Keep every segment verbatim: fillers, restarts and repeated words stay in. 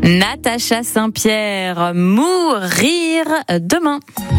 Natacha Saint-Pierre, mourir demain.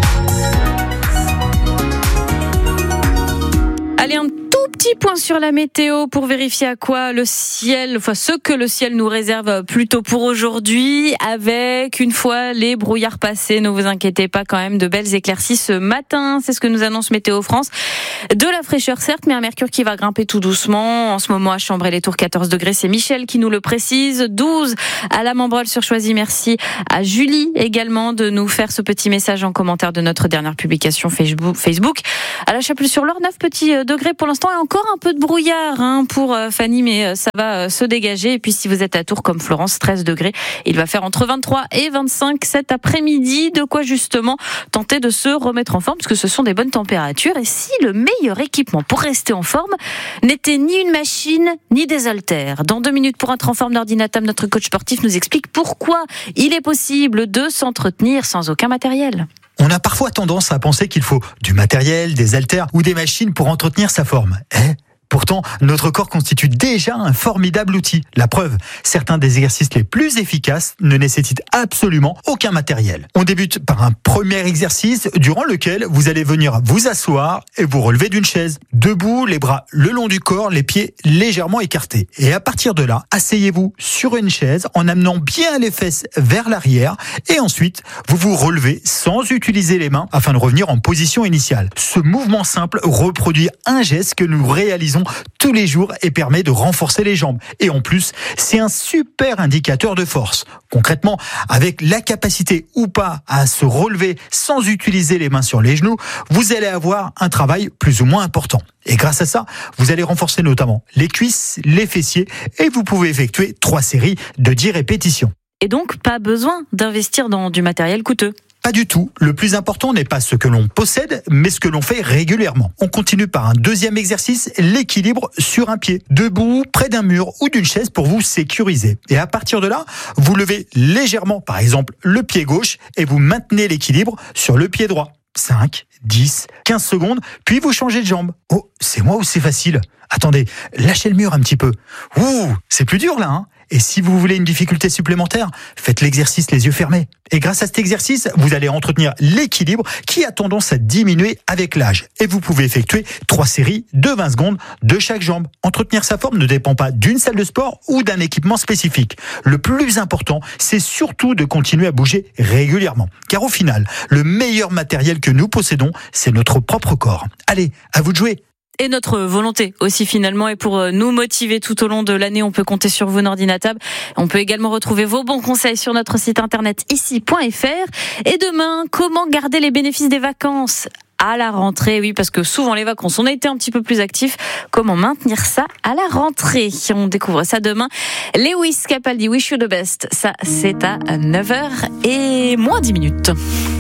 Allez, un tout petit point sur la météo pour vérifier à quoi le ciel, enfin ce que le ciel nous réserve plutôt pour aujourd'hui, avec une fois les brouillards passés, ne vous inquiétez pas, quand même de belles éclaircies ce matin, c'est ce que nous annonce Météo France. De la fraîcheur certes, mais un mercure qui va grimper tout doucement. En ce moment à Chambray-les-Tours, quatorze degrés, c'est Michel qui nous le précise, douze à la Membreule sur Choisy. Merci à Julie également de nous faire ce petit message en commentaire de notre dernière publication Facebook. À la Chapelle-sur-Loire, neuf petits degrés pour l'instant et encore un peu de brouillard hein, pour Fanny, mais ça va se dégager. Et puis si vous êtes à Tours comme Florence, treize degrés, il va faire entre vingt-trois et vingt-cinq cet après-midi. De quoi justement tenter de se remettre en forme, parce que ce sont des bonnes températures. Et si le meilleur équipement pour rester en forme n'était ni une machine ni des haltères. Dans deux minutes pour être en forme, d'ordinateur, notre coach sportif nous explique pourquoi il est possible de s'entretenir sans aucun matériel. On a parfois tendance à penser qu'il faut du matériel, des haltères ou des machines pour entretenir sa forme. Eh ? Pourtant, notre corps constitue déjà un formidable outil. La preuve, certains des exercices les plus efficaces ne nécessitent absolument aucun matériel. On débute par un premier exercice durant lequel vous allez venir vous asseoir et vous relever d'une chaise. Debout, les bras le long du corps, les pieds légèrement écartés. Et à partir de là, asseyez-vous sur une chaise en amenant bien les fesses vers l'arrière et ensuite, vous vous relevez sans utiliser les mains afin de revenir en position initiale. Ce mouvement simple reproduit un geste que nous réalisons tous les jours et permet de renforcer les jambes. Et en plus, c'est un super indicateur de force. Concrètement, avec la capacité ou pas à se relever sans utiliser les mains sur les genoux, vous allez avoir un travail plus ou moins important. Et grâce à ça, vous allez renforcer notamment les cuisses, les fessiers et vous pouvez effectuer trois séries de dix répétitions. Et donc, pas besoin d'investir dans du matériel coûteux. Pas du tout. Le plus important n'est pas ce que l'on possède, mais ce que l'on fait régulièrement. On continue par un deuxième exercice, l'équilibre sur un pied. Debout, près d'un mur ou d'une chaise pour vous sécuriser. Et à partir de là, vous levez légèrement, par exemple, le pied gauche et vous maintenez l'équilibre sur le pied droit. cinq, dix, quinze secondes, puis vous changez de jambe. Oh, c'est moi ou c'est facile ? Attendez, lâchez le mur un petit peu. Ouh, c'est plus dur là, hein ? Et si vous voulez une difficulté supplémentaire, faites l'exercice les yeux fermés. Et grâce à cet exercice, vous allez entretenir l'équilibre qui a tendance à diminuer avec l'âge. Et vous pouvez effectuer trois séries de vingt secondes de chaque jambe. Entretenir sa forme ne dépend pas d'une salle de sport ou d'un équipement spécifique. Le plus important, c'est surtout de continuer à bouger régulièrement. Car au final, le meilleur matériel que nous possédons, c'est notre propre corps. Allez, à vous de jouer. Et notre volonté aussi finalement. Et pour nous motiver tout au long de l'année, on peut compter sur vous, Nordinatab. On peut également retrouver vos bons conseils sur notre site internet ici point f r. Et demain, comment garder les bénéfices des vacances à la rentrée? Oui, parce que souvent les vacances, on a été un petit peu plus actifs. Comment maintenir ça à la rentrée? On découvre ça demain. Lewis Capaldi, Wish You the Best. Ça, c'est à neuf heures et moins dix minutes.